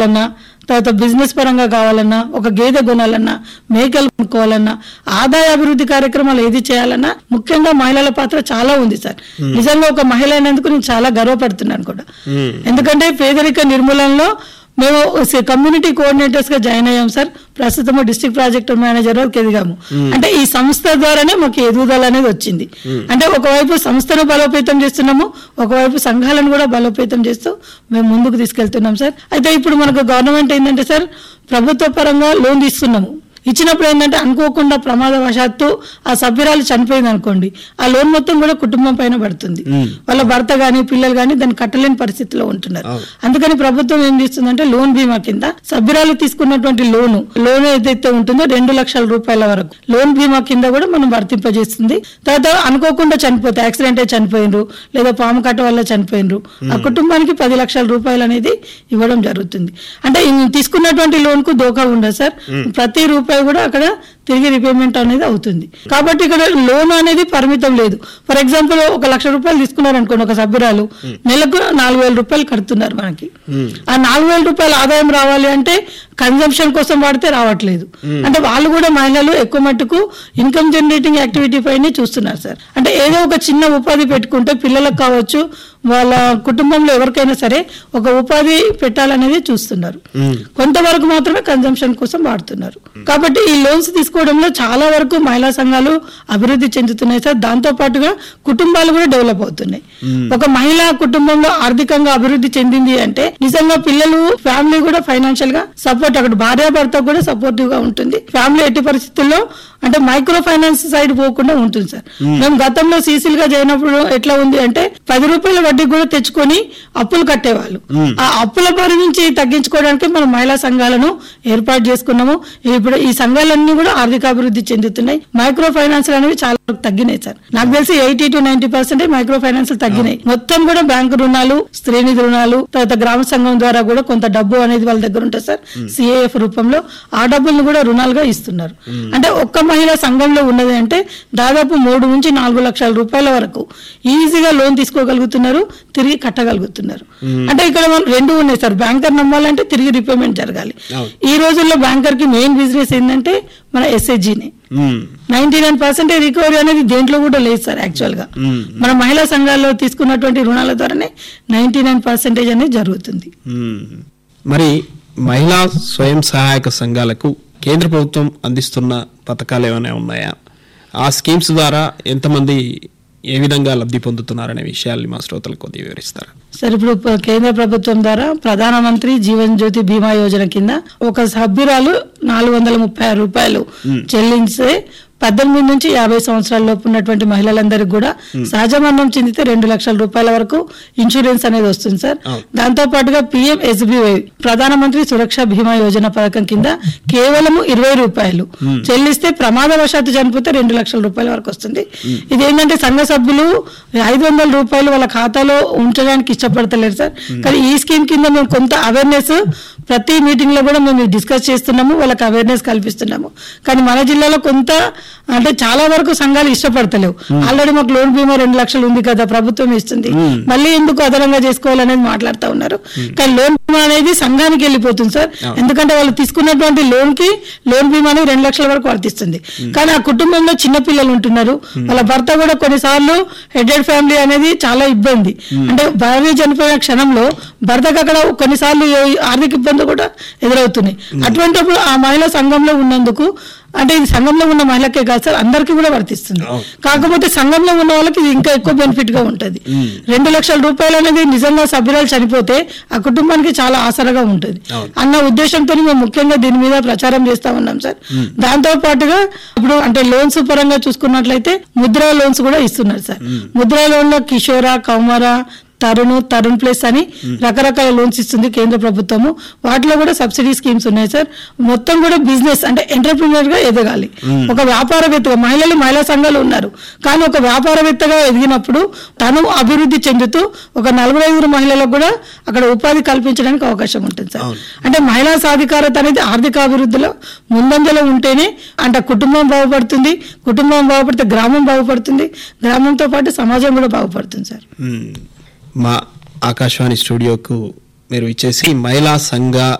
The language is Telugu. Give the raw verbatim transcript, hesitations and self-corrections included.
కావాలన్నా, తర్వాత బిజినెస్ పరంగా కావాలన్నా, ఒక గేదె కొనాలన్నా, మేకలు కొనుక్కోవాలన్నా, ఆదాయ అభివృద్ధి కార్యక్రమాలు ఏది చేయాలన్నా ముఖ్యంగా మహిళల పాత్ర చాలా ఉంది సార్. నిజంగా ఒక మహిళ అయినందుకు నేను చాలా గర్వపడుతున్నాను కూడా. ఎందుకంటే పేదరిక నిర్మూలనలో మేము కమ్యూనిటీ కోఆర్డినేటర్స్ గా జాయిన్ అయ్యాం సార్. ప్రస్తుతం డిస్ట్రిక్ట్ ప్రాజెక్ట్ మేనేజర్ వరకు ఎదిగాము. అంటే ఈ సంస్థ ద్వారానే మాకు ఎదుగుదల అనేది వచ్చింది. అంటే ఒకవైపు సంస్థను బలోపేతం చేస్తున్నాము, ఒకవైపు సంఘాలను కూడా బలోపేతం చేస్తూ మేము ముందుకు తీసుకెళ్తున్నాం సార్. అయితే ఇప్పుడు మనకు గవర్నమెంట్ ఏంటంటే సార్, ప్రభుత్వ పరంగా లోన్ తీసుకున్నాము. ఇచ్చినప్పుడు ఏంటంటే అనుకోకుండా ప్రమాదవశాత్తు ఆ సభ్యురాలు చనిపోయింది అనుకోండి, ఆ లోన్ మొత్తం కూడా కుటుంబం పైన పడుతుంది. వాళ్ళ భర్త గాని పిల్లలు గాని దాన్ని కట్టలేని పరిస్థితిలో ఉంటున్నారు. అందుకని ప్రభుత్వం ఏం చేస్తుందంటే లోన్ బీమా కింద సభ్యురాలు తీసుకున్నటువంటి లోను లోన్ ఏదైతే ఉంటుందో రెండు లక్షల రూపాయల వరకు లోన్ బీమా కింద కూడా మనం వర్తింపజేస్తుంది. తర్వాత అనుకోకుండా చనిపోతే యాక్సిడెంట్ అయి చనిపోయినరు, లేదా పాము కట్ట వల్ల చనిపోయినరు, ఆ కుటుంబానికి పది లక్షల రూపాయలు అనేది ఇవ్వడం జరుగుతుంది. అంటే తీసుకున్నటువంటి లోన్ కు దోఖా ఉండదు సార్. ప్రతి రూపాయి కూడా అక్కడ తిరిగి రిపేమెంట్ అనేది అవుతుంది. కాబట్టి ఇక్కడ లోన్ అనేది పరిమితం లేదు. ఫర్ ఎగ్జాంపుల్ ఒక లక్ష రూపాయలు తీసుకున్నారు అనుకోండి, ఒక సభ్యురాలు నెలకు నాలుగు వేల రూపాయలు కడుతున్నారు మనకి. ఆ నాలుగు వేల రూపాయల ఆదాయం రావాలి అంటే కన్జంప్షన్ కోసం వాడితే రావట్లేదు. అంటే వాళ్ళు కూడా మహిళలు ఎక్కువ మట్టుకు ఇన్కమ్ జనరేటింగ్ యాక్టివిటీ పైనే చూస్తున్నారు సార్. అంటే ఏదో ఒక చిన్న ఉపాధి పెట్టుకుంటే పిల్లలకు కావచ్చు, వాళ్ళ కుటుంబంలో ఎవరికైనా సరే ఒక ఉపాధి పెట్టాలనేది చూస్తున్నారు. కొంతవరకు మాత్రమే కన్జంప్షన్ కోసం వాడుతున్నారు. కాబట్టి ఈ లోన్స్ తీసుకోవడంలో చాలా వరకు మహిళా సంఘాలు అభివృద్ధి చెందుతున్నాయి సార్. దాంతో పాటుగా కుటుంబాలు కూడా డెవలప్ అవుతున్నాయి. ఒక మహిళా కుటుంబంలో ఆర్థికంగా అభివృద్ధి చెందింది అంటే నిజంగా పిల్లలు, ఫ్యామిలీ కూడా ఫైనాన్షియల్ గా సపోర్ట్, అక్కడ భార్యాభర్త కూడా సపోర్టివ్ గా ఉంటుంది. ఫ్యామిలీ ఎట్టి పరిస్థితుల్లో అంటే మైక్రో ఫైనాన్స్ సైడ్ పోకుండా ఉంటుంది సార్. మేము గతంలో సీసీల్ గా చేయనప్పుడు ఎట్లా ఉంది అంటే పది రూపాయల వడ్డీ కూడా తెచ్చుకొని అప్పులు కట్టేవాళ్ళు. ఆ అప్పుల బారి నుంచి తగ్గించుకోవడానికి మనం మహిళా సంఘాలను ఏర్పాటు చేసుకున్నాము. ఇప్పుడు ఈ సంఘాలన్నీ కూడా ఆర్థికాభివృద్ధి చెందుతున్నాయి. మైక్రో ఫైనాన్స్ అనేవి చాలా తగ్గినాయి సార్. నాకు తెలిసి eighty to ninety percent micro finance తగ్గినాయి. మొత్తం కూడా బ్యాంకు రుణాలు, స్త్రీనిధి రుణాలు, తర్వాత గ్రామ సంఘం ద్వారా కూడా కొంత డబ్బు అనేది వాళ్ళ దగ్గర ఉంటుంది సార్, సిఏఎఫ్ రూపంలో. ఆ డబ్బులను కూడా రుణాలుగా ఇస్తున్నారు. అంటే ఒక్క మహిళా సంఘంలో ఉన్నది అంటే దాదాపు మూడు నుంచి నాలుగు లక్షల రూపాయల వరకు ఈజీగా లోన్ తీసుకోగలుగుతున్నారు, తిరిగి కట్టగలుగుతున్నారు. అంటే ఇక్కడ మనం రెండు ఉన్నాయి సార్. బ్యాంకర్ నమ్మాలంటే తిరిగి రిపేమెంట్ జరగాలి. ఈ రోజుల్లో బ్యాంకర్ కి మెయిన్ బిజినెస్ ఏంటంటే మన ఎస్హెచ్జినే. నైన్టీ నైన్ పర్సెంటేజ్ రికవరీ అనేది దేంట్లో కూడా లేదు సార్. యాక్చువల్ గా మన మహిళా సంఘాల్లో తీసుకున్నటువంటి రుణాల ద్వారానే నైన్టీ నైన్ పర్సెంటేజ్ అనేది జరుగుతుంది. మరి మహిళా స్వయం సహాయక సంఘాలకు కేంద్ర ప్రభుత్వం అందిస్తున్న పథకాలు ఏమైనా ఉన్నాయా? ఆ స్కీమ్స్ ద్వారా ఎంతమంది ఏ విధంగా లబ్ధి పొందుతున్నారనే విషయాల్ని మా శ్రోతలకు కొద్దిగా వివరిస్తారా? సార్, ఇప్పుడు కేంద్ర ప్రభుత్వం ద్వారా ప్రధానమంత్రి జీవన్ జ్యోతి బీమా యోజన కింద ఒక సభ్యురాలు నాలుగు వందల ముప్పై ఆరు రూపాయలు చెల్లించే పద్దెనిమిది నుంచి యాభై సంవత్సరాల లోపు ఉన్నటువంటి మహిళలందరికీ కూడా సహజ మరణం చెందితే రెండు లక్షల రూపాయల వరకు ఇన్సూరెన్స్ అనేది వస్తుంది సార్. దాంతో పాటుగా పిఎం ఎస్బీవై ప్రధానమంత్రి సురక్ష బీమా యోజన పథకం కింద కేవలం ఇరవై రూపాయలు చెల్లిస్తే ప్రమాదవశాత్తు చనిపోతే రెండు లక్షల రూపాయల వరకు వస్తుంది. ఇదేంటంటే సంఘ సభ్యులు ఐదు వందల రూపాయలు వాళ్ళ ఖాతాలో ఉంచడానికి ఇష్టపడతలేరు సార్. కానీ ఈ స్కీమ్ కింద మేము కొంత అవేర్నెస్ ప్రతి మీటింగ్ లో కూడా మేము డిస్కస్ చేస్తున్నాము, వాళ్ళకి అవేర్నెస్ కల్పిస్తున్నాము. కానీ మన జిల్లాలో కొంత అంటే చాలా వరకు సంఘాలు ఇష్టపడతలేవు. ఆల్రెడీ మాకు లోన్ బీమా రెండు లక్షలు ఉంది కదా, ప్రభుత్వం ఇస్తుంది, మళ్ళీ ఎందుకు అదనంగా చేసుకోవాలనేది మాట్లాడుతూ ఉన్నారు. కానీ లోన్ బీమా అనేది సంఘానికి వెళ్ళిపోతుంది సార్. ఎందుకంటే వాళ్ళు తీసుకున్నటువంటి లోన్ కి లోన్ బీమా అనేది రెండు లక్షల వరకు వర్తిస్తుంది. కానీ ఆ కుటుంబంలో చిన్న పిల్లలు ఉంటున్నారు, వాళ్ళ భర్త కూడా కొన్నిసార్లు హెడెడ్ ఫ్యామిలీ అనేది చాలా ఇబ్బంది. అంటే భార్య చనిపోయిన క్షణంలో భర్తకు అక్కడ కొన్నిసార్లు ఆర్థిక ఇబ్బందులు కూడా ఎదురవుతున్నాయి. అటువంటిప్పుడు ఆ మహిళా సంఘంలో ఉన్నందుకు, అంటే ఇది సంఘంలో ఉన్న మహిళకే కాదు సార్, అందరికీ కూడా వర్తిస్తుంది. కాకపోతే సంఘంలో ఉన్న వాళ్ళకి ఇది ఇంకా ఎక్కువ బెనిఫిట్ గా ఉంటది. రెండు లక్షల రూపాయలు అనేది నిజంగా సభ్యురాలు చనిపోతే ఆ కుటుంబానికి చాలా ఆసరగా ఉంటుంది అన్న ఉద్దేశంతో మేము ముఖ్యంగా దీని మీద ప్రచారం చేస్తా ఉన్నాం సార్. దాంతో పాటుగా ఇప్పుడు అంటే లోన్స్ పరంగా చూసుకున్నట్లయితే ముద్రా లోన్స్ కూడా ఇస్తున్నారు సార్. ముద్రా లోన్ లో కిషోర, కౌమార, తరుణ్, తరుణ్ ప్లస్ అని రకరకాల లోన్స్ ఇస్తుంది కేంద్ర ప్రభుత్వము. వాటిలో కూడా సబ్సిడీ స్కీమ్స్ ఉన్నాయి సార్. మొత్తం కూడా బిజినెస్ అంటే ఎంటర్ప్రినర్ గా ఎదగాలి. ఒక వ్యాపారవేత్తగా మహిళలు మహిళా సంఘాలు ఉన్నారు, కానీ ఒక వ్యాపారవేత్తగా ఎదిగినప్పుడు తను అభివృద్ధి చెందుతూ ఒక నలభై ఐదు మహిళలకు కూడా అక్కడ ఉపాధి కల్పించడానికి అవకాశం ఉంటుంది సార్. అంటే మహిళా సాధికారత అనేది ఆర్థిక అభివృద్ధిలో ముందంజలో ఉంటేనే అంటే కుటుంబం బాగుపడుతుంది, కుటుంబం బాగుపడితే గ్రామం బాగుపడుతుంది, గ్రామంతో పాటు సమాజం కూడా బాగుపడుతుంది సార్. మా ఆకాశవాణి స్టూడియోకు మీరు ఇచ్చేసి మహిళా సంఘ